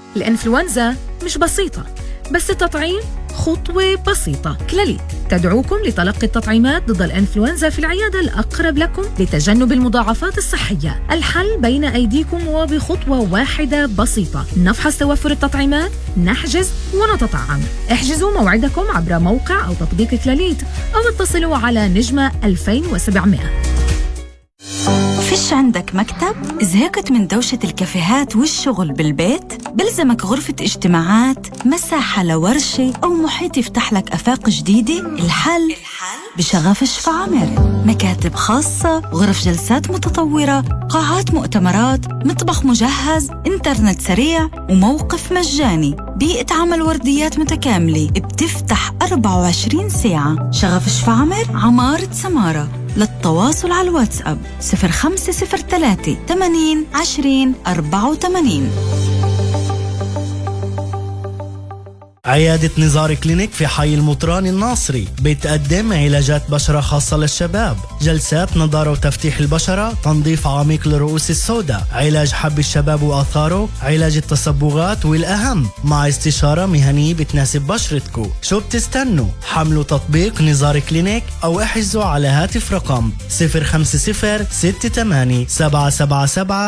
الإنفلونزا مش بسيطة، بس التطعيم خطوة بسيطة. كلاليت تدعوكم لتلقي التطعيمات ضد الإنفلونزا في العيادة الأقرب لكم لتجنب المضاعفات الصحية. الحل بين أيديكم وبخطوة واحدة بسيطة. نفحص توفر التطعيمات، نحجز ونتطعم. احجزوا موعدكم عبر موقع أو تطبيق كلاليت أو اتصلوا على نجمة 2700. فيش عندك مكتب؟ زهقت من دوشة الكافيهات والشغل بالبيت؟ بلزمك غرفة اجتماعات، مساحة لورشة أو محيط يفتح لك آفاق جديدة؟ الحل بشغف شفا عامر. مكاتب خاصة، غرف جلسات متطورة، قاعات مؤتمرات، مطبخ مجهز، انترنت سريع وموقف مجاني. بيئة عمل ورديات متكاملة بتفتح 24 ساعة. شغف شفا عامر، عمارة سمارة. للتواصل على الواتساب 0503 80 20 84. عيادة نزار كلينيك في حي المطراني الناصري بتقدم علاجات بشرة خاصة للشباب، جلسات نضارة وتفتيح البشرة، تنظيف عميق للرؤوس السوداء، علاج حب الشباب وآثاره، علاج التصبغات، والأهم مع استشارة مهنية بتناسب بشرتكو. شو بتستنوا؟ حملوا تطبيق نزار كلينيك أو احجزوا على هاتف رقم 050 68 777